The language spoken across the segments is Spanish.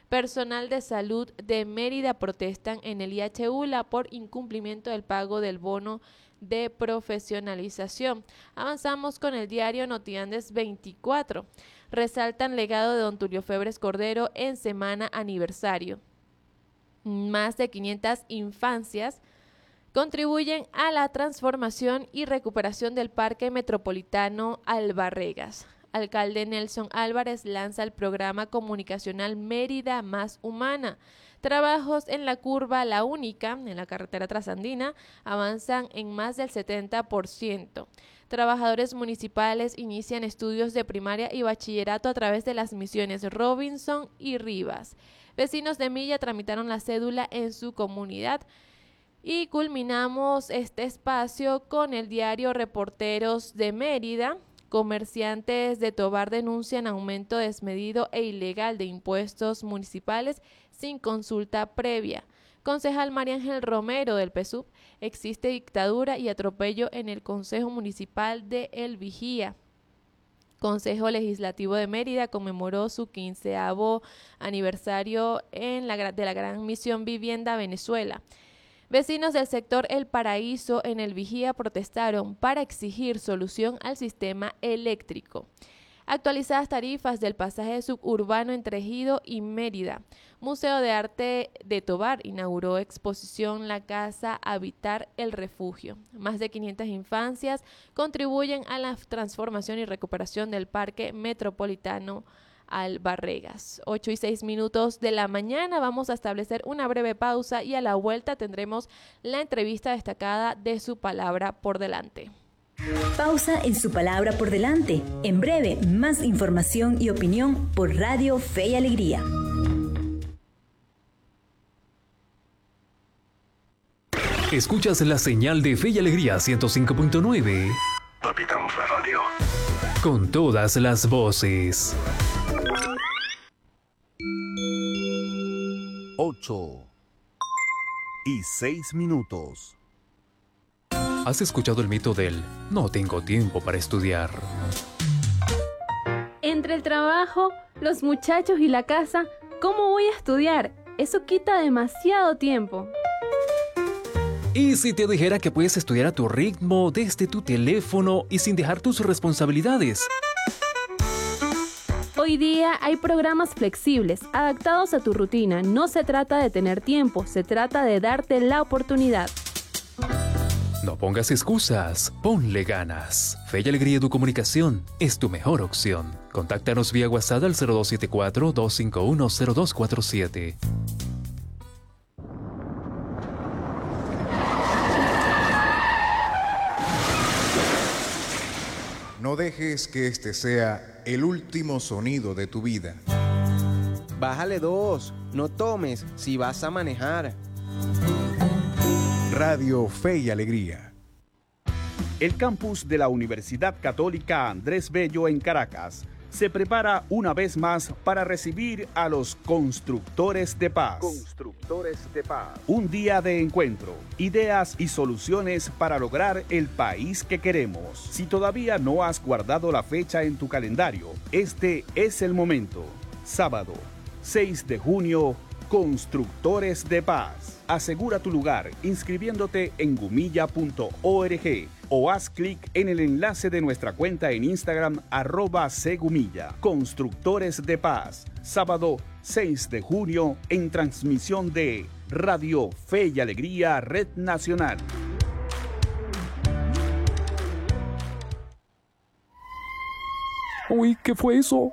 Personal de salud de Mérida protestan en el IHULA por incumplimiento del pago del bono de profesionalización. Avanzamos con el diario Notiandes 24. Resaltan legado de don Tulio Febres Cordero en semana aniversario. Más de 500 infancias contribuyen a la transformación y recuperación del Parque Metropolitano Albarregas. Alcalde Nelson Álvarez lanza el programa comunicacional Mérida Más Humana. Trabajos en la curva La Única, en la carretera trasandina, avanzan en más del 70%. Trabajadores municipales inician estudios de primaria y bachillerato a través de las misiones Robinson y Rivas. Vecinos de Milla tramitaron la cédula en su comunidad. Y culminamos este espacio con el diario Reporteros de Mérida. Comerciantes de Tovar denuncian aumento desmedido e ilegal de impuestos municipales sin consulta previa. Concejal María Ángel Romero del PSUV, existe dictadura y atropello en el Consejo Municipal de El Vigía. Consejo Legislativo de Mérida conmemoró su 15º aniversario de la Gran Misión Vivienda Venezuela. Vecinos del sector El Paraíso en El Vigía protestaron para exigir solución al sistema eléctrico. Actualizadas tarifas del pasaje suburbano entre Ejido y Mérida. Museo de Arte de Tovar inauguró exposición La Casa Habitar el Refugio. Más de 500 infancias contribuyen a la transformación y recuperación del Parque Metropolitano Albarregas. 8:06 de la mañana. Vamos a establecer una breve pausa y a la vuelta tendremos la entrevista destacada de Su Palabra por Delante. Pausa en Su Palabra por Delante. En breve, más información y opinión por Radio Fe y Alegría. Escuchas la señal de Fe y Alegría 105.9. Palpitamos la radio. Con todas las voces. 8:06. ¿Has escuchado el mito del no tengo tiempo para estudiar? Entre el trabajo, los muchachos y la casa, ¿cómo voy a estudiar? Eso quita demasiado tiempo. ¿Y si te dijera que puedes estudiar a tu ritmo, desde tu teléfono y sin dejar tus responsabilidades? Hoy día hay programas flexibles, adaptados a tu rutina. No se trata de tener tiempo, se trata de darte la oportunidad. No pongas excusas, ponle ganas. Fe y Alegría de Comunicación es tu mejor opción. Contáctanos vía WhatsApp al 0274-251-0247. No dejes que este sea el último sonido de tu vida. Bájale 2, no tomes si vas a manejar. Radio Fe y Alegría. El campus de la Universidad Católica Andrés Bello en Caracas se prepara una vez más para recibir a los constructores de paz. Constructores de paz. Un día de encuentro, ideas y soluciones para lograr el país que queremos. Si todavía no has guardado la fecha en tu calendario, este es el momento. Sábado, 6 de junio, Constructores de Paz. Asegura tu lugar inscribiéndote en gumilla.org o haz clic en el enlace de nuestra cuenta en Instagram @cgumilla. Constructores de Paz. Sábado 6 de junio en transmisión de Radio Fe y Alegría Red Nacional. Uy, ¿qué fue eso?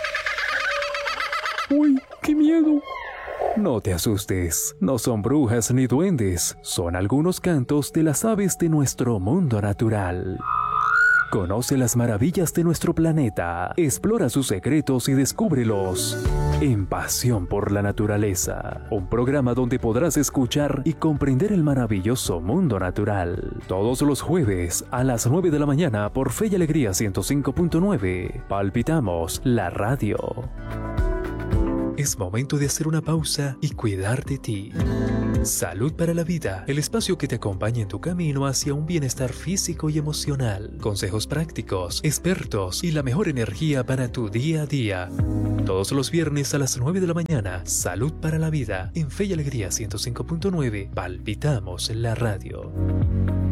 Uy, qué miedo. No te asustes, no son brujas ni duendes, son algunos cantos de las aves de nuestro mundo natural. Conoce las maravillas de nuestro planeta, explora sus secretos y descúbrelos en Pasión por la Naturaleza, un programa donde podrás escuchar y comprender el maravilloso mundo natural. Todos los jueves a las 9 de la mañana por Fe y Alegría 105.9. Palpitamos la radio. Es momento de hacer una pausa y cuidar de ti. Salud para la Vida, el espacio que te acompaña en tu camino hacia un bienestar físico y emocional. Consejos prácticos, expertos y la mejor energía para tu día a día. Todos los viernes a las 9 de la mañana, Salud para la Vida, en Fe y Alegría 105.9, palpitamos en la radio.